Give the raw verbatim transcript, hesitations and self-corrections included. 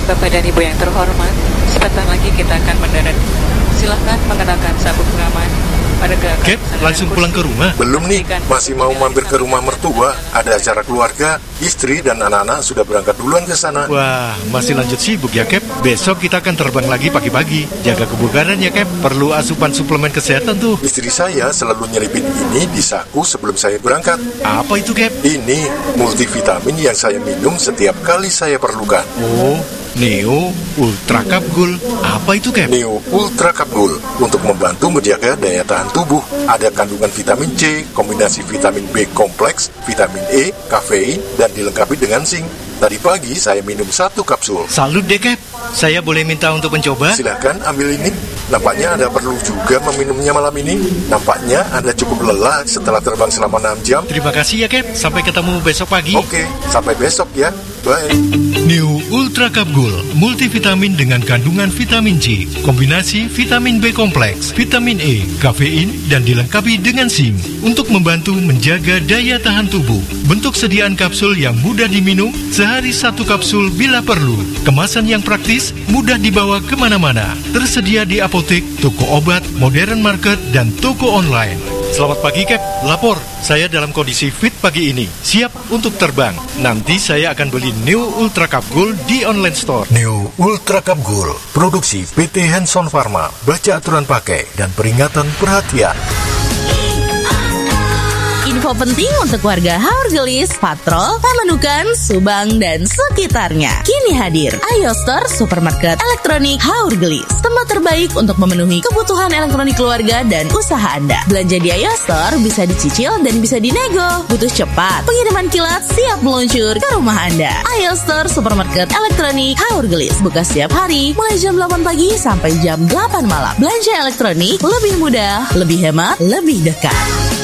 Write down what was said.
Bapak dan Ibu yang terhormat, sebentar lagi kita akan mendarat. Silahkan mengenakan sabuk pengaman. Cap, langsung pulang ke rumah? Belum nih, masih mau mampir ke rumah mertua. Ada acara keluarga, istri dan anak-anak sudah berangkat duluan ke sana. Wah, masih lanjut sibuk ya, Cap? Besok kita akan terbang lagi pagi-pagi. Jaga kebugaran ya, Cap. Perlu asupan suplemen kesehatan tuh. Istri saya selalu nyelipin ini di saku sebelum saya berangkat. Apa itu, Cap? Ini multivitamin yang saya minum setiap kali saya perlukan. Oh, Neo Ultra Cap Gold. Apa itu, Cap? Neo Ultra Cap Gold untuk membantu menjaga daya tahan tubuh. Ada kandungan vitamin C, kombinasi vitamin B kompleks, vitamin E, kafein, dan dilengkapi dengan zinc. Tadi pagi saya minum satu kapsul. Salut deh, Cap. Saya boleh minta untuk mencoba? Silahkan ambil ini. Nampaknya Anda perlu juga meminumnya malam ini. Nampaknya Anda cukup lelah setelah terbang selama enam jam. Terima kasih ya, Cap. Sampai ketemu besok pagi. Oke, sampai besok ya. Bye. New Ultra Cap Gold, multivitamin dengan kandungan vitamin C, kombinasi vitamin B kompleks, vitamin E, kafein, dan dilengkapi dengan zinc untuk membantu menjaga daya tahan tubuh. Bentuk sediaan kapsul yang mudah diminum, sehari satu kapsul bila perlu. Kemasan yang praktis, mudah dibawa kemana-mana. Tersedia di apotek, toko obat, modern market, dan toko online. Selamat pagi, Cap. Lapor, saya dalam kondisi fit pagi ini. Siap untuk terbang. Nanti saya akan beli Neo Ultra Cap Gold di online store. Neo Ultra Cap Gold, produksi P T Hanson Pharma. Baca aturan pakai dan peringatan perhatian. Info penting untuk warga Haurgelis, Patrol, Pamanukan, Subang, dan sekitarnya. Kini hadir Ayo Store Supermarket Elektronik Haurgelis, tempat terbaik untuk memenuhi kebutuhan elektronik keluarga dan usaha Anda. Belanja di Ayo Store bisa dicicil dan bisa dinego. Butuh cepat, pengiriman kilat siap meluncur ke rumah Anda. Ayo Store Supermarket Elektronik Haurgelis buka setiap hari mulai jam delapan pagi sampai jam delapan malam. Belanja elektronik lebih mudah, lebih hemat, lebih dekat.